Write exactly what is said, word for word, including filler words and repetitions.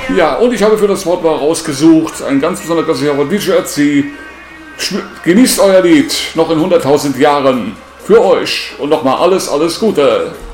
Ja, und ich habe für das Wortwahl rausgesucht, ein ganz besonderer Klassiker von D J Ötzi. Genießt euer Lied noch in hunderttausend Jahren für euch und nochmal alles, alles Gute.